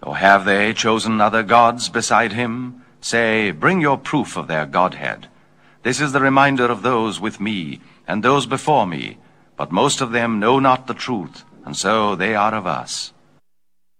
Or have they chosen other gods beside him? Say, bring your proof of their godhead. This is the reminder of those with me, and those before me. But most of them know not the truth, and so they are of us.